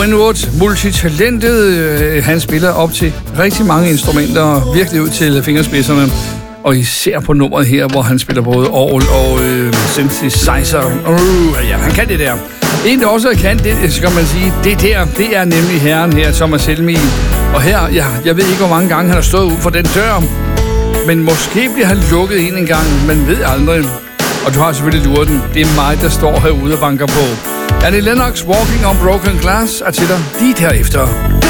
Winwood, multitalentet. Han spiller op til rigtig mange instrumenter, virkelig ud til fingerspidserne. Og især på nummeret her, hvor han spiller både orgel og synthesizer. Ja, han kan det der. En, der også kan det, skal man sige, det er nemlig herren her, Thomas Helmig. Og her, ja, jeg ved ikke, hvor mange gange han har stået ud for den dør. Men måske bliver han lukket en gang, man ved aldrig. Og du har selvfølgelig luret den. Det er mig, der står herude og banker på. Annie Lennox, Walking on Broken Glass, er til dig lige derefter.